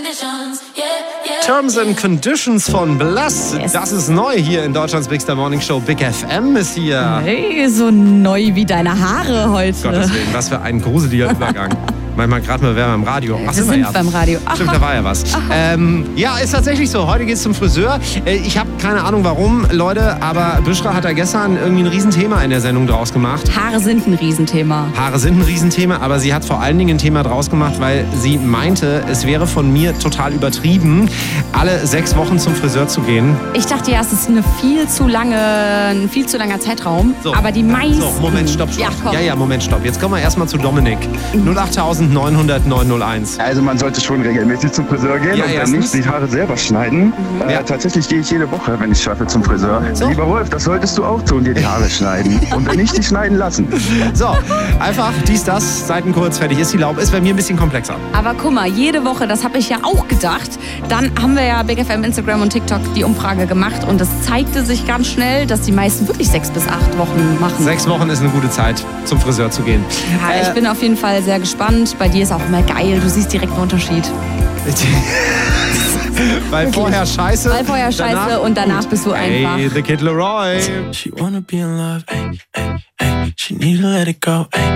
Terms and Conditions von Blast. Yes. Das ist neu hier in Deutschlands Big Star Morning Show. Big FM ist hier. Hey, so neu wie deine Haare heute. Gottes Willen, was für ein gruseliger Übergang. Manchmal gerade mal beim Radio. Ach, Wir sind beim Radio. Stimmt, da war ja was. Ja, ist tatsächlich so. Heute geht's zum Friseur. Ich habe keine Ahnung warum, Leute, aber Büschra hat da gestern irgendwie ein Riesenthema in der Sendung draus gemacht. Haare sind ein Riesenthema. Haare sind ein Riesenthema, aber sie hat vor allen Dingen ein Thema draus gemacht, weil sie meinte, es wäre von mir total übertrieben, alle 6 Wochen zum Friseur zu gehen. Ich dachte ja, es ist ein viel zu langer Zeitraum. So. Aber die meisten... So, Moment, stopp. Ja, komm. Ja, Moment, stopp. Jetzt kommen wir erstmal zu Dominik. 08900 901. Also man sollte schon regelmäßig zum Friseur gehen Ja, und dann erstens. nicht die Haare selber schneiden. Ja. Tatsächlich gehe ich jede Woche, wenn ich es schaffe, zum Friseur. So. Lieber Wolf, das solltest du auch tun, dir die Haare schneiden. Und wenn nicht, die schneiden lassen. So, einfach das, Seiten kurz, fertig ist die Laube. Ist bei mir ein bisschen komplexer. Aber guck mal, jede Woche, das habe ich ja auch gedacht. Dann haben wir ja Big FM, Instagram und TikTok die Umfrage gemacht. Und es zeigte sich ganz schnell, dass die meisten wirklich 6 bis 8 Wochen machen. 6 Wochen ist eine gute Zeit, zum Friseur zu gehen. Ja, ich bin auf jeden Fall sehr gespannt. Bei dir ist auch immer geil. Du siehst direkt einen Unterschied. Weil vorher scheiße. Weil vorher scheiße und danach bist du einfach. Hey, The Kid Leroy. She wanna be in love, ay, ay, ay. She need to let it go, ay.